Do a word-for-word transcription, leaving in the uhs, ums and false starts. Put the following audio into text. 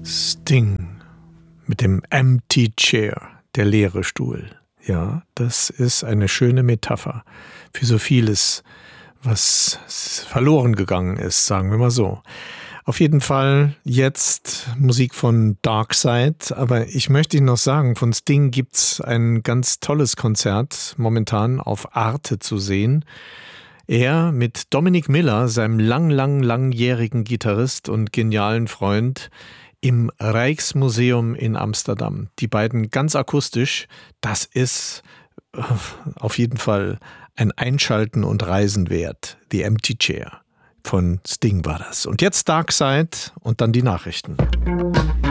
Sting mit dem Empty Chair, der leere Stuhl. Ja, das ist eine schöne Metapher für so vieles, was verloren gegangen ist, sagen wir mal so. Auf jeden Fall jetzt Musik von Darkside, aber ich möchte Ihnen noch sagen, von Sting gibt's ein ganz tolles Konzert momentan auf Arte zu sehen. Er mit Dominic Miller, seinem lang, lang, langjährigen Gitarrist und genialen Freund, im Rijksmuseum in Amsterdam. Die beiden ganz akustisch, das ist auf jeden Fall ein Einschalten und Reisen wert. The Empty Chair von Sting war das. Und jetzt Darkside und dann die Nachrichten.